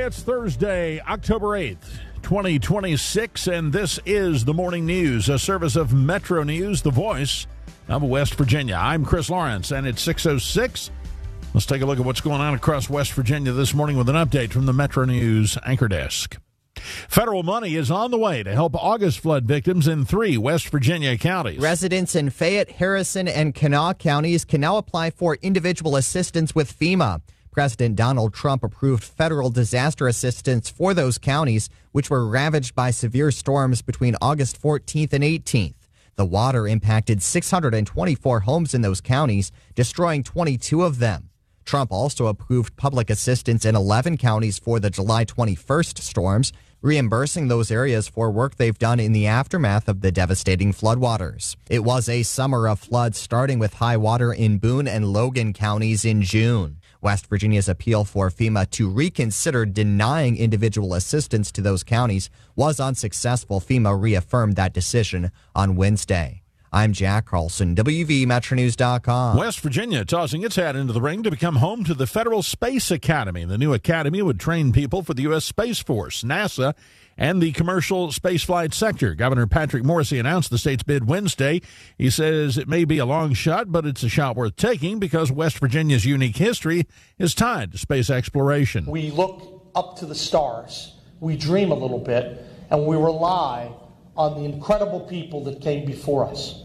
It's Thursday, October 8th, 2026, and this is the Morning News, a service of Metro News, the voice of West Virginia. I'm Chris Lawrence, and it's 6:06. Let's take a look at what's going on across West Virginia this morning with an update from the Metro News anchor desk. Federal money is on the way to help August flood victims in 3 West Virginia counties. Residents in Fayette, Harrison, and Kanawha counties can now apply for individual assistance with FEMA. President Donald Trump approved federal disaster assistance for those counties, which were ravaged by severe storms between August 14th and 18th. The water impacted 624 homes in those counties, destroying 22 of them. Trump also approved public assistance in 11 counties for the July 21st storms, reimbursing those areas for work they've done in the aftermath of the devastating floodwaters. It was a summer of floods, starting with high water in Boone and Logan counties in June. West Virginia's appeal for FEMA to reconsider denying individual assistance to those counties was unsuccessful. FEMA reaffirmed that decision on Wednesday. I'm Jack Carlson, WVMetroNews.com. West Virginia tossing its hat into the ring to become home to the Federal Space Academy. The new academy would train people for the U.S. Space Force, NASA, and the commercial spaceflight sector. Governor Patrick Morrisey announced the state's bid Wednesday. He says it may be a long shot, but it's a shot worth taking because West Virginia's unique history is tied to space exploration. We look up to the stars, we dream a little bit, and we rely on the incredible people that came before us.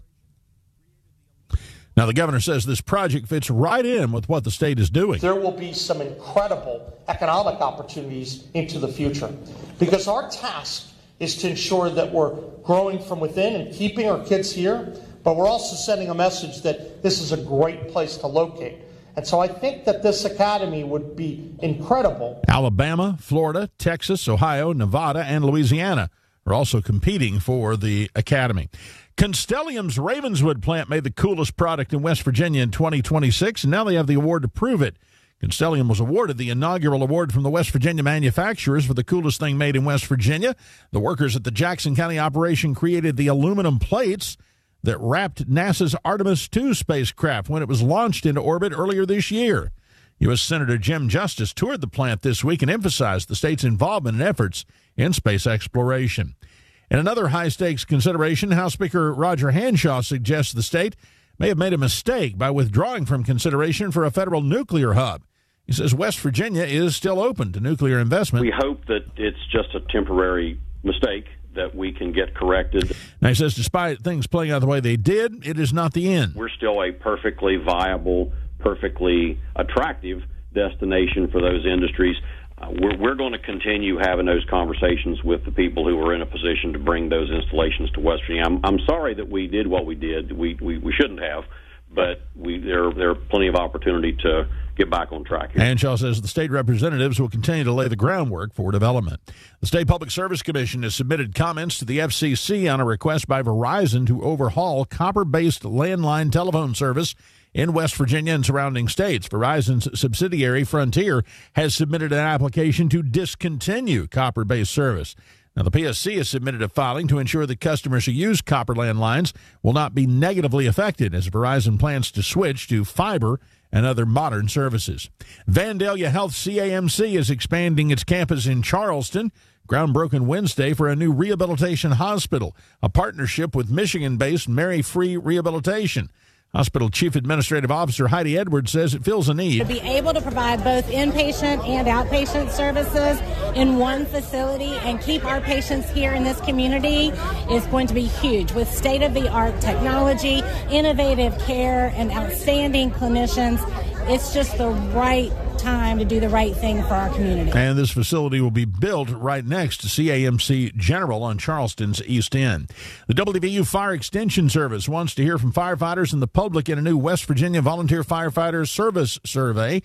Now, the governor says this project fits right in with what the state is doing. There will be some incredible economic opportunities into the future because our task is to ensure that we're growing from within and keeping our kids here, but we're also sending a message that this is a great place to locate. And so I think that this academy would be incredible. Alabama, Florida, Texas, Ohio, Nevada, and Louisiana are also competing for the academy. Constellium's Ravenswood plant made the coolest product in West Virginia in 2026, and now they have the award to prove it. Constellium was awarded the inaugural award from the West Virginia manufacturers for the coolest thing made in West Virginia. The workers at the Jackson County operation created the aluminum plates that wrapped NASA's Artemis II spacecraft when it was launched into orbit earlier this year. U.S. Senator Jim Justice toured the plant this week and emphasized the state's involvement in efforts in space exploration. In another high-stakes consideration, House Speaker Roger Hanshaw suggests the state may have made a mistake by withdrawing from consideration for a federal nuclear hub. He says West Virginia is still open to nuclear investment. We hope that it's just a temporary mistake that we can get corrected. Now, he says despite things playing out the way they did, it is not the end. We're still a perfectly viable, perfectly attractive destination for those industries. We're going to continue having those conversations with the people who are in a position to bring those installations to West Virginia. I'm sorry that we did what we did. We shouldn't have, but there are plenty of opportunity to get back on track here. Hanshaw says the state representatives will continue to lay the groundwork for development. The State Public Service Commission has submitted comments to the FCC on a request by Verizon to overhaul copper-based landline telephone service in West Virginia and surrounding states. Verizon's subsidiary, Frontier, has submitted an application to discontinue copper-based service. Now, the PSC has submitted a filing to ensure that customers who use copper landlines will not be negatively affected as Verizon plans to switch to fiber and other modern services. Vandalia Health CAMC is expanding its campus in Charleston. Groundbroken Wednesday for a new rehabilitation hospital, a partnership with Michigan-based Mary Free Rehabilitation. Hospital Chief Administrative Officer Heidi Edwards says it fills a need. To be able to provide both inpatient and outpatient services in one facility and keep our patients here in this community is going to be huge. With state-of-the-art technology, innovative care, and outstanding clinicians, it's just the right time to do the right thing for our community. And this facility will be built right next to CAMC General on Charleston's East End. The WVU Fire Extension Service wants to hear from firefighters and the public in a new West Virginia Volunteer Firefighter Service Survey.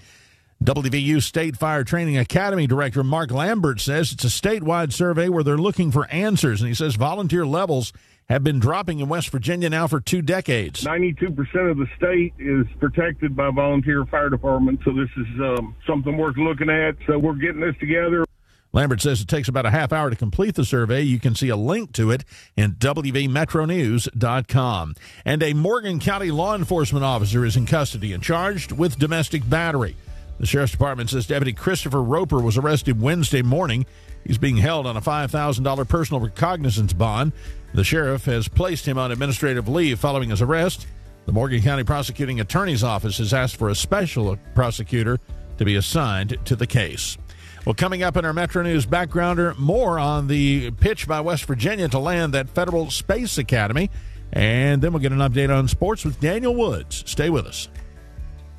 WVU State Fire Training Academy Director Mark Lambert says it's a statewide survey where they're looking for answers, and he says volunteer levels have been dropping in West Virginia now for 2 decades. 92% of the state is protected by volunteer fire departments, so this is something worth looking at. So we're getting this together. Lambert says it takes about a half hour to complete the survey. You can see a link to it in WVMetroNews.com. And a Morgan County law enforcement officer is in custody and charged with domestic battery. The Sheriff's Department says Deputy Christopher Roper was arrested Wednesday morning. He's being held on a $5,000 personal recognizance bond. The sheriff has placed him on administrative leave following his arrest. The Morgan County Prosecuting Attorney's Office has asked for a special prosecutor to be assigned to the case. Well, coming up in our Metro News Backgrounder, more on the pitch by West Virginia to land that Federal Space Academy. And then we'll get an update on sports with Daniel Woods. Stay with us.